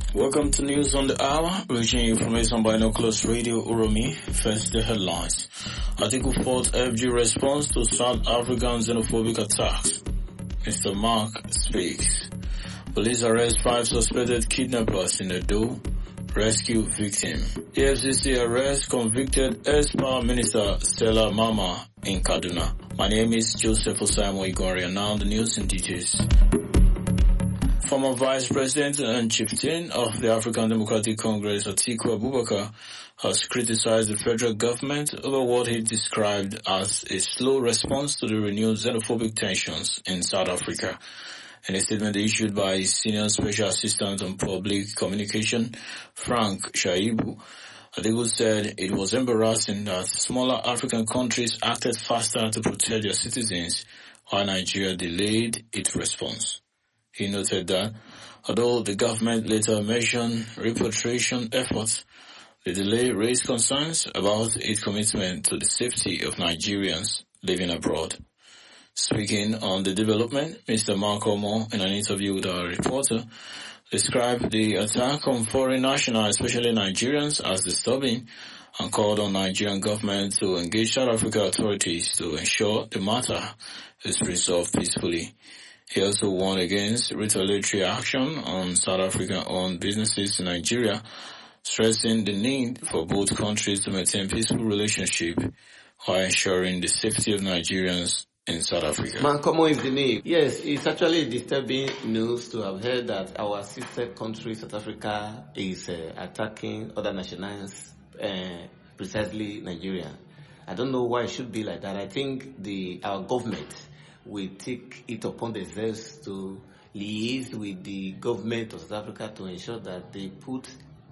Welcome to News on the Hour, reaching you from Binoculars Radio Uromi. First, the headlines. Article 4 FG response to South African xenophobic attacks. Mr. Mark speaks. Police arrest 5 suspected kidnappers in Edo. Rescue victim. EFCC arrest convicted ex-Power Minister Stella Mama in Kaduna. My name is Joseph Osamo Igori, and now the news in details. Former Vice President and Chieftain of the African Democratic Congress, Atiku Abubakar, has criticized the federal government over what he described as a slow response to the renewed xenophobic tensions in South Africa. In a statement issued by his Senior Special Assistant on Public Communication, Frank Shaibu, Atiku said it was embarrassing that smaller African countries acted faster to protect their citizens, while Nigeria delayed its response. He noted that, although the government later mentioned repatriation efforts, the delay raised concerns about its commitment to the safety of Nigerians living abroad. Speaking on the development, Mr. Mark Omo, in an interview with our reporter, described the attack on foreign nationals, especially Nigerians, as disturbing and called on Nigerian government to engage South Africa authorities to ensure the matter is resolved peacefully. He also warned against retaliatory action on South African-owned businesses in Nigeria, stressing the need for both countries to maintain peaceful relationship while ensuring the safety of Nigerians in South Africa. Mankomo is the name. Yes, it's actually disturbing news to have heard that our sister country, South Africa, is attacking other nationals, precisely Nigeria. I don't know why it should be like that. I think our government will take it upon themselves to liaise with the government of South Africa to ensure that they put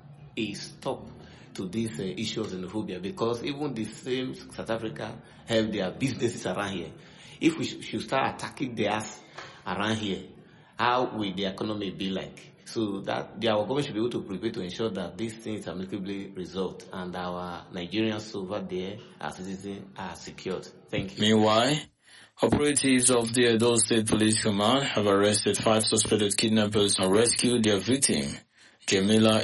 a stop to this issue of xenophobia, because even the same South Africa have their businesses around here. If we should start attacking theirs around here, how will the economy be like? So that our government should be able to prepare to ensure that these things are amicably resolved and our Nigerians over there, our citizens, are secured. Thank you. Meanwhile, operatives of the Edo State Police Command have arrested 5 suspected kidnappers and rescued their victim, Jamila